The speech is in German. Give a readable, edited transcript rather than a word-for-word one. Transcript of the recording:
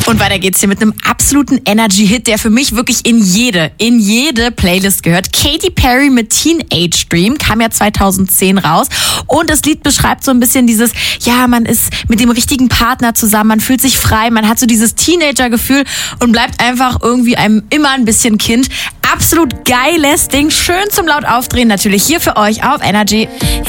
Und weiter geht's hier mit einem absoluten Energy-Hit, der für mich wirklich in jede Playlist gehört. Katy Perry mit Teenage Dream kam ja 2010 raus. Und das Lied beschreibt so ein bisschen dieses, ja, man ist mit dem richtigen Partner zusammen, man fühlt sich frei, man hat so dieses Teenager-Gefühl und bleibt einfach irgendwie einem immer ein bisschen Kind. Absolut geiles Ding, schön zum laut aufdrehen, natürlich hier für euch auf Energy.